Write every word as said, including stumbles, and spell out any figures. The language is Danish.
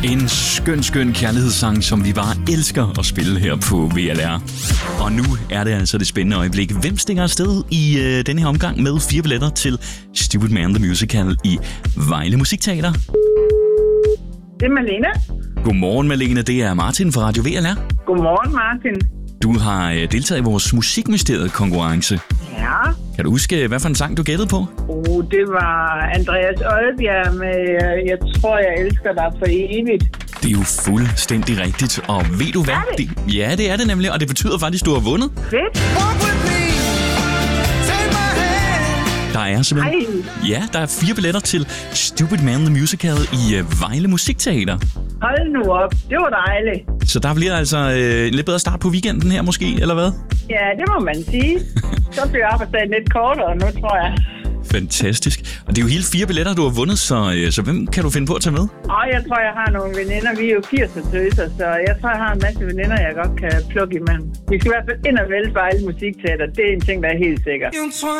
En skøn, skøn kærlighedssang, som vi bare elsker at spille her på V L R. Og nu er det altså det spændende øjeblik. Hvem stikker afsted i øh, denne her omgang med fire billetter til Stupid Man The Musical i Vejle Musikteater? Det er Malene. Godmorgen, Malene. Det er Martin fra Radio V L R. Godmorgen, Martin. Du har øh, deltaget i vores Musikmysteriet-konkurrence. Ja. Kan du huske, hvad for en sang du gættede på? Oh, det var Andreas Oddbjerg med Jeg tror, jeg elsker dig for evigt. Det er jo fuldstændig rigtigt. Og ved du hvad? Er det? det? Ja, det er det nemlig. Og det betyder faktisk, at du har vundet. Fedt. Der er simpelthen... Ej. Ja, der er fire billetter til Stupid Man The Musical i uh, Vejle Musikteater. Hold nu op. Det var dejligt. Så der bliver altså øh, en lidt bedre start på weekenden her måske, eller hvad? Ja, det må man sige. Så bliver arbejdsdagen lidt kortere nu, tror jeg. Fantastisk. Og det er jo hele fire billetter, du har vundet, så, øh, så hvem kan du finde på at tage med? Og jeg tror, jeg har nogle veninder. Vi er jo firserne-tøser, så jeg tror, jeg har en masse veninder, jeg godt kan plukke imellem. Vi skal i hvert fald ind og vælge Vejle Musikteater. Det er en ting, der er helt sikker.